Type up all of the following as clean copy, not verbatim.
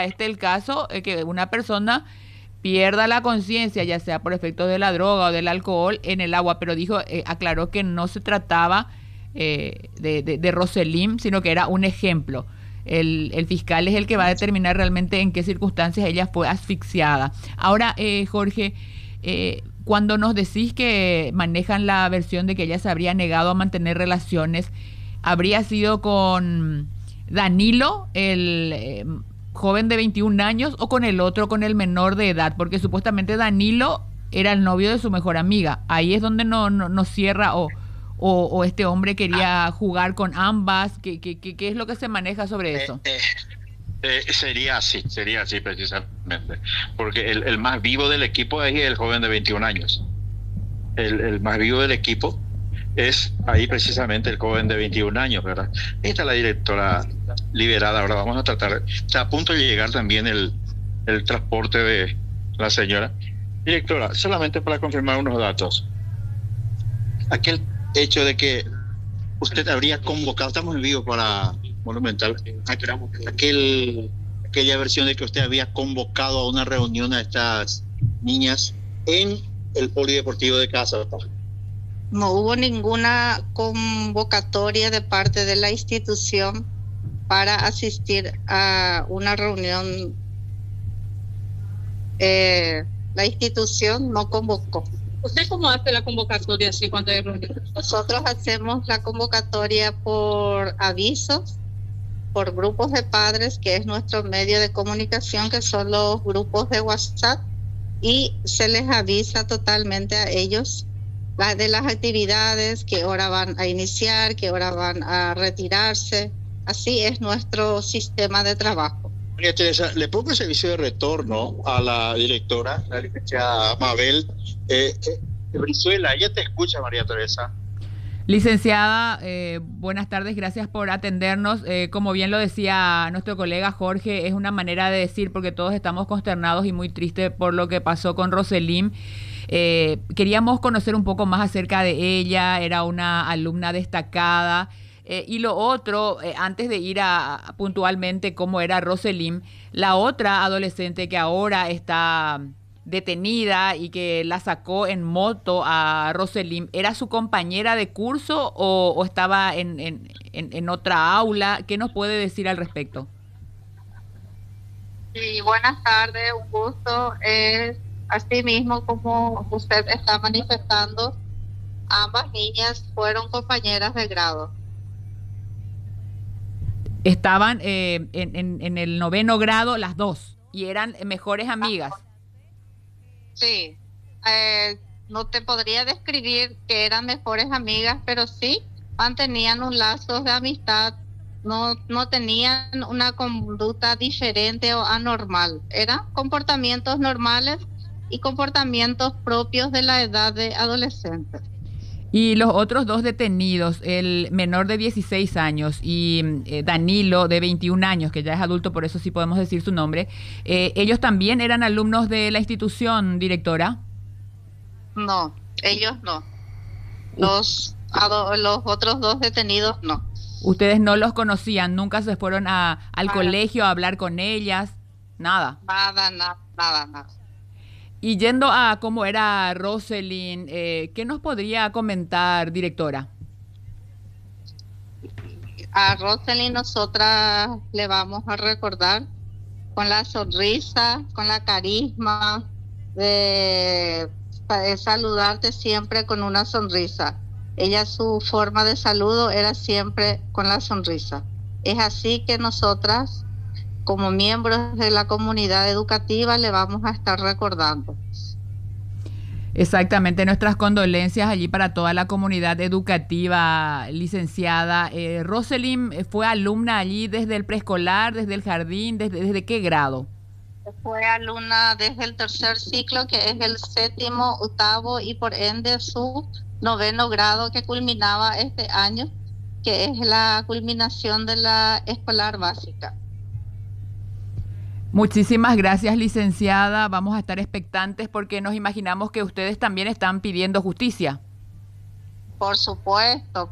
el caso que una persona pierda la conciencia, ya sea por efectos de la droga o del alcohol, en el agua, pero dijo, aclaró que no se trataba de Roselyn, sino que era un ejemplo. El fiscal es el que va a determinar realmente en qué circunstancias ella fue asfixiada. Ahora, Jorge, cuando nos decís que manejan la versión de que ella se habría negado a mantener relaciones, ¿habría sido con Danilo, el joven de 21 años, o con el otro, con el menor de edad? Porque supuestamente Danilo era el novio de su mejor amiga. Ahí es donde no cierra, o este hombre quería jugar con ambas. ¿Qué es lo que se maneja sobre Eh, eso? eh, sería así precisamente, porque el más vivo del equipo es el joven de 21 años. El más vivo del equipo es ahí precisamente el joven de 21 años, ¿verdad? Ahí está la directora liberada. Ahora vamos a tratar, está a punto de llegar también el transporte de la señora. Directora, solamente para confirmar unos datos. Aquel hecho de que usted habría convocado, estamos en vivo para Monumental, aquella versión de que usted había convocado a una reunión a estas niñas en el polideportivo de Casa. No hubo ninguna convocatoria de parte de la institución para asistir a una reunión. La institución no convocó. ¿Usted cómo hace la convocatoria así cuando hay reunión? Nosotros hacemos la convocatoria por avisos, por grupos de padres, que es nuestro medio de comunicación, que son los grupos de WhatsApp, y se les avisa totalmente a ellos de las actividades, qué hora van a iniciar, qué hora van a retirarse. Así es nuestro sistema de trabajo. María Teresa, le pongo el servicio de retorno a la directora, la licenciada Mabel Brizuela. Ella te escucha, María Teresa. Licenciada, buenas tardes, gracias por atendernos. Como bien lo decía nuestro colega Jorge, es una manera de decir, porque todos estamos consternados y muy tristes por lo que pasó con Roselyn. Queríamos conocer un poco más acerca de ella. Era una alumna destacada. Y lo otro, antes de ir a puntualmente cómo era Roselyn, la otra adolescente que ahora está detenida y que la sacó en moto a Roselyn, ¿era su compañera de curso o estaba en otra aula? ¿Qué nos puede decir al respecto? Sí, buenas tardes, un gusto. Así mismo como usted está manifestando, ambas niñas fueron compañeras de grado. Estaban en el 9º grado las dos y eran mejores amigas. Sí, no te podría describir que eran mejores amigas, pero sí mantenían un lazo de amistad, no tenían una conducta diferente o anormal, eran comportamientos normales y comportamientos propios de la edad de adolescentes. Y los otros dos detenidos, el menor de 16 años y Danilo de 21 años, que ya es adulto, por eso sí podemos decir su nombre, ¿ellos también eran alumnos de la institución, directora? No, ellos no. Los otros dos detenidos no. ¿Ustedes no los conocían? ¿Nunca se fueron al colegio a hablar con ellas? Nada. Nada. Y yendo a cómo era Roselyn, ¿qué nos podría comentar, directora? A Roselyn nosotras le vamos a recordar con la sonrisa, con la carisma, de saludarte siempre con una sonrisa. Ella, su forma de saludo era siempre con la sonrisa. Es así que nosotras, como miembros de la comunidad educativa, le vamos a estar recordando. Exactamente, nuestras condolencias allí para toda la comunidad educativa, licenciada. Roselyn fue alumna allí desde el preescolar, desde el jardín, ¿desde qué grado? Fue alumna desde el 3er ciclo, que es el 7º, 8º y por ende su 9º grado, que culminaba este año, que es la culminación de la escolar básica. Muchísimas gracias, licenciada. Vamos a estar expectantes porque nos imaginamos que ustedes también están pidiendo justicia. Por supuesto.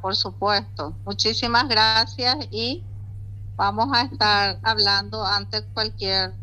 Muchísimas gracias y vamos a estar hablando ante cualquier